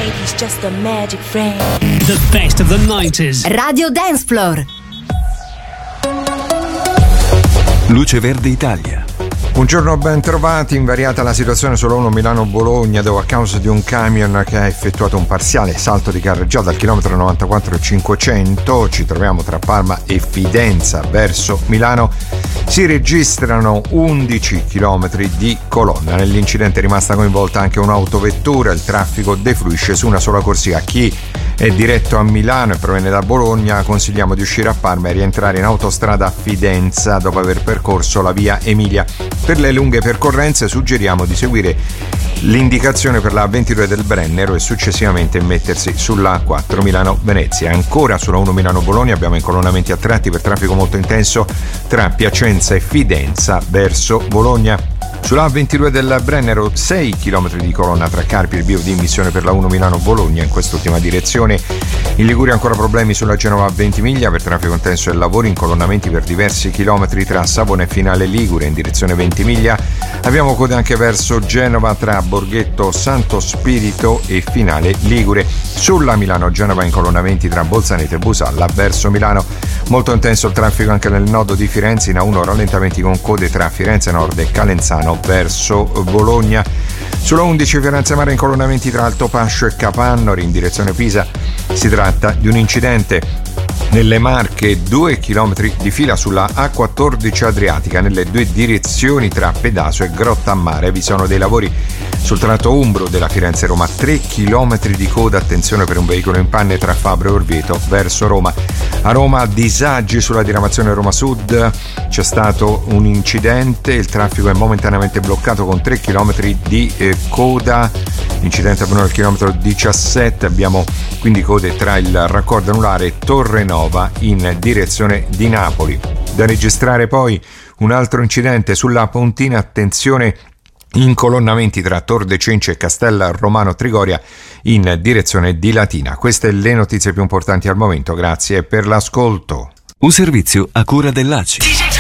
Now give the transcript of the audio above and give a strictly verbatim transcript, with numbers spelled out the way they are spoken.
right, he's just a magic friend. The best of the nineties. Radio Dance Floor. Luce Verde Italia. Buongiorno, ben trovati. Invariata la situazione sulla uno Milano-Bologna, dove a causa di un camion che ha effettuato un parziale salto di carreggiata al chilometro novantaquattro e cinquecento, ci troviamo tra Parma e Fidenza verso Milano, si registrano undici chilometri di colonna. Nell'incidente è rimasta coinvolta anche un'autovettura, il traffico defluisce su una sola corsia. Chi è diretto a Milano e proviene da Bologna consigliamo di uscire a Parma e rientrare in autostrada a Fidenza dopo aver percorso la via Emilia. Per le lunghe percorrenze suggeriamo di seguire l'indicazione per la ventidue del Brennero e successivamente mettersi sulla A quattro Milano-Venezia. Ancora sulla uno Milano-Bologna abbiamo incolonnamenti a tratti per traffico molto intenso tra Piacenza e Fidenza verso Bologna. Sulla A ventidue del Brennero sei chilometri di colonna tra Carpi e il bivio di immissione per la uno Milano-Bologna in quest'ultima direzione. In Liguria ancora problemi sulla Genova a Ventimiglia per traffico intenso e lavori, incolonnamenti per diversi chilometri tra Savona e Finale Ligure in direzione Ventimiglia. Abbiamo code anche verso Genova tra Borghetto Santo Spirito e Finale Ligure. Sulla Milano-Genova incolonnamenti tra Bolzaneto e Busalla verso Milano. Molto intenso il traffico anche nel nodo di Firenze, in A uno rallentamenti con code tra Firenze Nord e Calenzano verso Bologna. Sulla undici Firenze Mare incolonnamenti tra Altopascio e Capannori in direzione Pisa. Si tratta di un incidente nelle Marche, due chilometri di fila sulla A quattordici Adriatica nelle due direzioni tra Pedaso e Grottammare. Vi sono dei lavori sul tratto umbro della Firenze-Roma, tre chilometri di coda, attenzione per un veicolo in panne tra Fabro e Orvieto verso Roma. A Roma disagi sulla diramazione Roma Sud, c'è stato un incidente, il traffico è momentaneamente bloccato con tre chilometri di eh, coda, incidente avvenuto al chilometro diciassette, abbiamo quindi code tra il raccordo anulare e Torre Nova in direzione di Napoli. Da registrare poi un altro incidente sulla Pontina, attenzione, incolonnamenti tra Tor de Cenci e Castel Romano Trigoria in direzione di Latina. Queste le notizie più importanti al momento, grazie per l'ascolto. Un servizio a cura dell'A C I.